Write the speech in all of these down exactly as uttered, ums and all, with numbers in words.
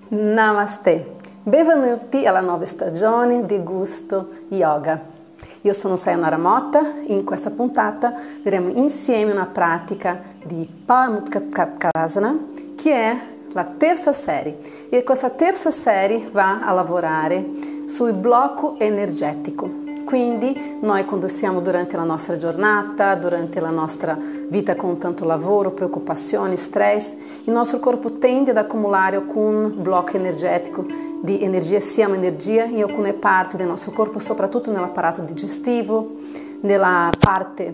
Namaste, benvenuti alla nuova stagione di Gusto Yoga. Io sono Sayonara Motta e in questa puntata vedremo insieme una pratica di Paramudra che è la terza serie e questa terza serie va a lavorare sul blocco energetico. Quindi noi quando siamo durante la nostra giornata, durante la nostra vita con tanto lavoro, preoccupazioni, stress, il nostro corpo tende ad accumulare alcun blocco energetico di energia, siamo energia in alcune parti del nostro corpo, soprattutto nell'apparato digestivo, nella parte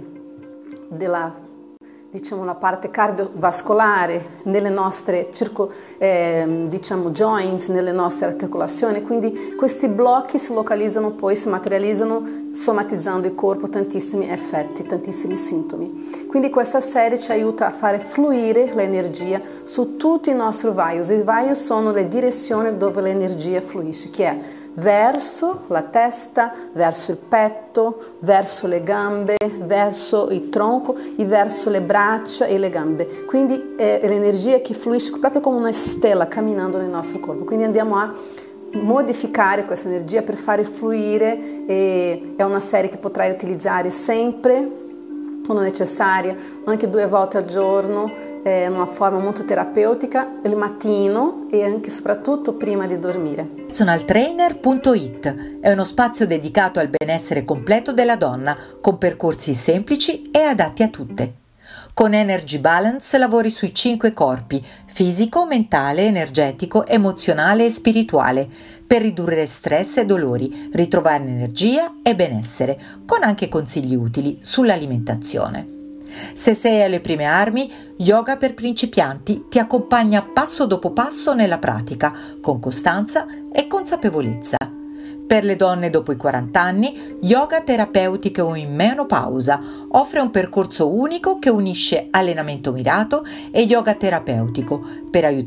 della diciamo la parte cardiovascolare, nelle nostre circo, eh, diciamo joints, nelle nostre articolazioni, quindi questi blocchi si localizzano poi, si materializzano somatizzando il corpo tantissimi effetti, tantissimi sintomi. Quindi questa serie ci aiuta a fare fluire l'energia su tutti i nostri vaios. I vaios sono le direzioni dove l'energia fluisce, che è verso la testa, verso il petto, verso le gambe, verso il tronco e verso le braccia e le gambe. Quindi è l'energia che fluisce proprio come una stella camminando nel nostro corpo. Quindi andiamo a modificare questa energia per fare fluire, e è una serie che potrai utilizzare sempre quando necessaria, anche due volte al giorno, in una forma molto terapeutica, il mattino e anche soprattutto prima di dormire. personal trainer punto it è uno spazio dedicato al benessere completo della donna, con percorsi semplici e adatti a tutte. Con Energy Balance lavori sui cinque corpi: fisico, mentale, energetico, emozionale e spirituale, per ridurre stress e dolori, ritrovare energia e benessere, con anche consigli utili sull'alimentazione. Se sei alle prime armi, Yoga per principianti ti accompagna passo dopo passo nella pratica, con costanza e consapevolezza. Per le donne dopo i quaranta anni, yoga terapeutico in menopausa offre un percorso unico che unisce allenamento mirato e yoga terapeutico per aiutare